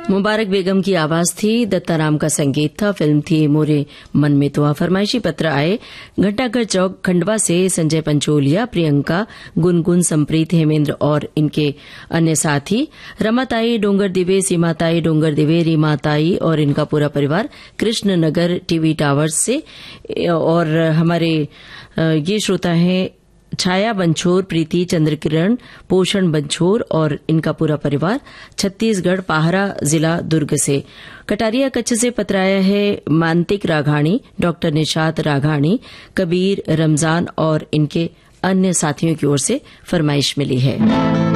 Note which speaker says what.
Speaker 1: मुबारक बेगम की आवाज थी, दत्ताराम का संगीत था, फिल्म थी मोरे मन में तो। फरमाइशी पत्र आए घंटाघर चौक खंडवा से संजय पंचोलिया, प्रियंका, गुनगुन, संप्रीत, हेमेंद्र और इनके अन्य साथी, रमाताई डोंगर दिवे, सीमाताई डोंगर दिवे, रीमाताई और इनका पूरा परिवार कृष्ण नगर टीवी टावर्स से। और हमारे ये श्रोता हैं छाया बंछोर, प्रीति, चंद्रकिरण, पोषण बंछोर और इनका पूरा परिवार छत्तीसगढ़, पाहरा जिला दुर्ग से। कटारिया कच्छ से पत्र आया है मानतिक राघाणी, डॉक्टर निशात राघाणी, कबीर, रमजान और इनके अन्य साथियों की ओर से फरमाइश मिली है।